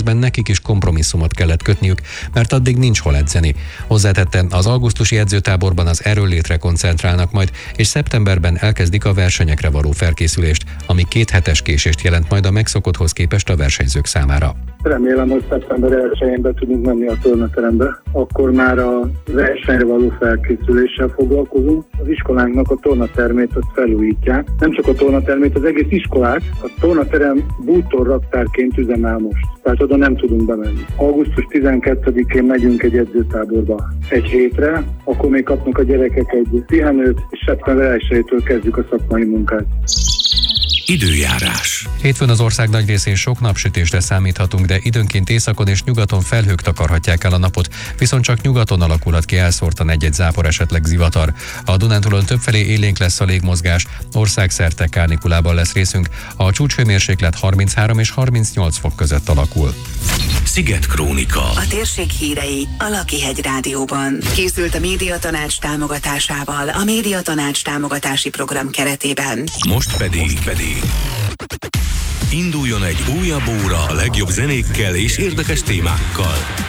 miközben nekik is kompromisszumot kellett kötniük, mert addig nincs hol edzeni. Hozzátette, az augusztusi edzőtáborban az erőnlétre koncentrálnak majd, és szeptemberben elkezdik a versenyekre való felkészülést, ami 2 hetes késést jelent majd a megszokotthoz képest a versenyzők számára. Remélem, hogy szeptember 1-én be tudunk menni a tornaterembe. Akkor már a versenyre való felkészüléssel foglalkozunk. Az iskolánknak a tornatermét azt felújítják. Nem csak a tornatermét, az egész iskolát. A tornaterem bútorraktárként üzemel most. Tehát oda nem tudunk bemenni. Augusztus 12-én megyünk egy edzőtáborba 1 hétre, akkor még kapnak a gyerekek egy pihenőt, és szeptember 1-től kezdjük a szakmai munkát. Időjárás. Hétfőn az ország nagy részén sok napsütésre számíthatunk, de időnként északon és nyugaton felhők takarhatják el a napot, viszont csak nyugaton alakulhat ki elszórtan egy-egy zápor, esetleg zivatar. A Dunántúlon többfelé élénk lesz a légmozgás, országszerte kánikulában lesz részünk, a csúcshőmérséklet 33 és 38 fok között alakul. Szigetkrónika. A térség hírei a Lakihegy Rádióban. Készült a Médiatanács támogatásával, a Médiatanács támogatási program keretében. Most pedig induljon egy újabb óra a legjobb zenékkel és érdekes témákkal.